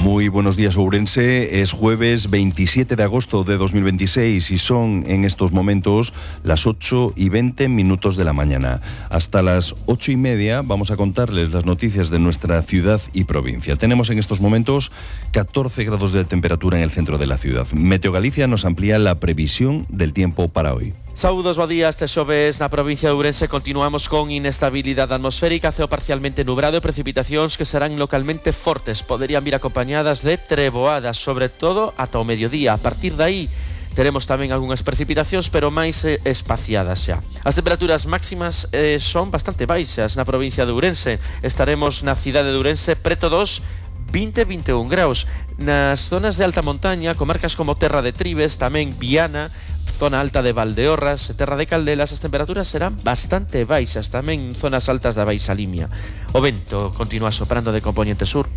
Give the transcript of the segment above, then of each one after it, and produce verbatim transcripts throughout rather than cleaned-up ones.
Muy buenos días, Ourense. Es jueves veintisiete de agosto de dos mil veintiséis y son en estos momentos las ocho y veinte minutos de la mañana. Hasta las ocho y media vamos a contarles las noticias de nuestra ciudad y provincia. Tenemos en estos momentos catorce grados de temperatura en el centro de la ciudad. Meteo Galicia nos amplía la previsión del tiempo para hoy. Saúdos, bo día. Este xoves na provincia de Ourense continuamos con inestabilidade atmosférica, ceo parcialmente nubrado e precipitacións que serán localmente fortes. Poderían vir acompañadas de treboadas, sobre todo ata o mediodía. A partir de aí teremos tamén algunhas precipitacións, pero máis eh, espaciadas xa. As temperaturas máximas eh, son bastante baixas na provincia de Ourense. Estaremos na cidade de Ourense preto dos vinte a vinte e un graus. Nas zonas de alta montaña, comarcas como Terra de Tribes, tamén Viana, zona alta de Valdeorras, Terra de Caldelas, as temperaturas serán bastante baixas, tamén zonas altas da Baixa Limia. O vento continúa soprando de componente sur.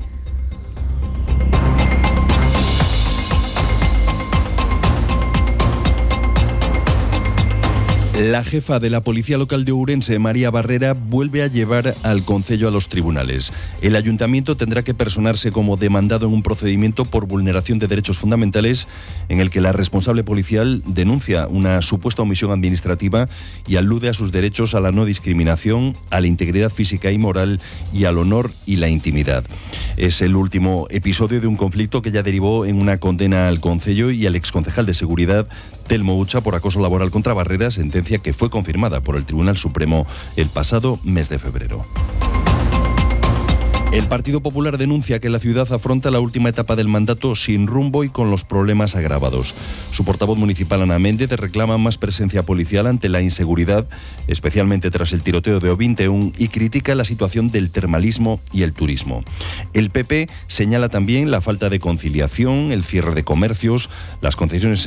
La jefa de la Policía Local de Ourense, María Barrera, vuelve a llevar al concello a los tribunales. El ayuntamiento tendrá que personarse como demandado en un procedimiento por vulneración de derechos fundamentales en el que la responsable policial denuncia una supuesta omisión administrativa y alude a sus derechos a la no discriminación, a la integridad física y moral y al honor y la intimidad. Es el último episodio de un conflicto que ya derivó en una condena al concello y al exconcejal de Seguridad, Telmo Ucha, por acoso laboral contra Barrera, sentencia que fue confirmada por el Tribunal Supremo el pasado mes de febrero. El Partido Popular denuncia que la ciudad afronta la última etapa del mandato sin rumbo y con los problemas agravados. Su portavoz municipal, Ana Méndez, reclama más presencia policial ante la inseguridad, especialmente tras el tiroteo de O veintiuno, y critica la situación del termalismo y el turismo. El P P señala también la falta de conciliación, el cierre de comercios, las concesiones